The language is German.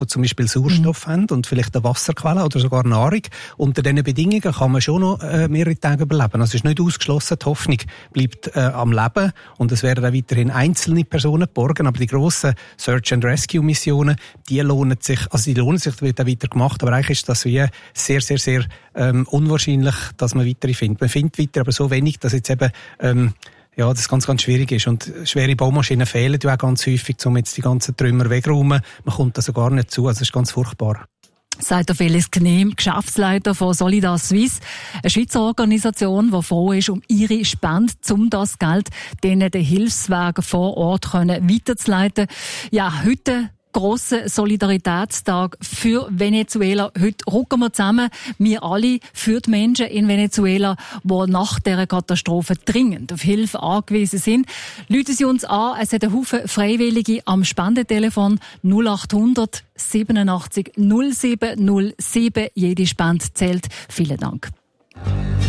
zum Beispiel Sauerstoff haben und vielleicht eine Wasserquelle oder sogar Nahrung. Unter diesen Bedingungen kann man schon noch mehrere Tage überleben. Also es ist nicht ausgeschlossen, die Hoffnung bleibt am Leben und es werden auch weiterhin einzelne Personen geborgen, aber die grossen Search-and-Rescue-Missionen, die lohnen sich, das wird auch weiter gemacht, aber eigentlich ist das wie sehr, sehr, sehr unwahrscheinlich, dass man weitere findet. Man findet weiter, aber so wenig, dass jetzt eben das ganz, ganz schwierig ist. Und schwere Baumaschinen fehlen ja auch ganz häufig, um jetzt die ganzen Trümmer wegräumen. Man kommt also gar nicht zu, also es ist ganz furchtbar. Sagt der Felix Knehm, Geschäftsleiter von Solidar Suisse, eine Schweizer Organisation, die froh ist um ihre Spende, um das Geld denen den Hilfswagen vor Ort weiterzuleiten. Ja, heute grosser Solidaritätstag für Venezuela. Heute rücken wir zusammen, wir alle, für die Menschen in Venezuela, die nach dieser Katastrophe dringend auf Hilfe angewiesen sind. Rufen Sie uns an, es hat einen Haufen Freiwillige am Spendentelefon 0800 87 07 07. Jede Spende zählt. Vielen Dank.